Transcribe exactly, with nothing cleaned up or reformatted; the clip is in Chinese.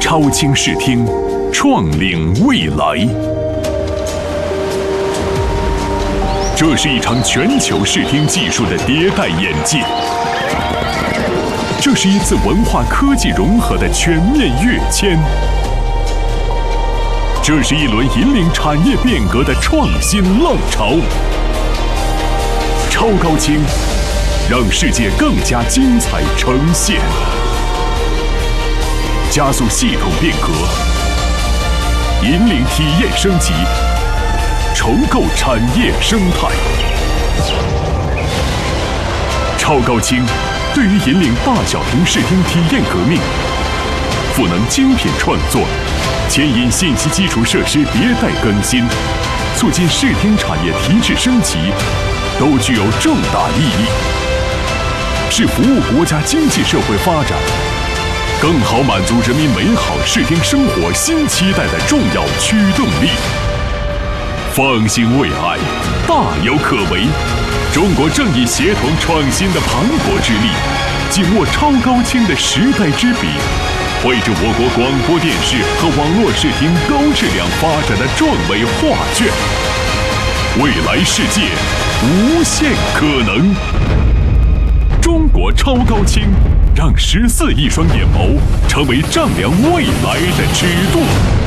超轻视听，创领未来。这是一场全球视听技术的迭代演进，这是一次文化科技融合的全面跃迁，这是一轮引领产业变革的创新浪潮。超高清，让世界更加精彩呈现，加速系统变革，引领体验升级，重构产业生态。超高清对于引领大小屏视听体验革命，赋能精品创作，牵引信息基础设施迭代更新，促进视听产业提质升级，都具有重大意义，是服务国家经济社会发展，更好满足人民美好视听生活新期待的重要驱动力。放心未来，大有可为。中国正以协同创新的磅礴之力，紧握超高清的时代之笔，绘制我国广播电视和网络视听高质量发展的壮伟画卷。未来世界无限可能。中国超高清，让十四亿双眼眸成为丈量未来的尺度。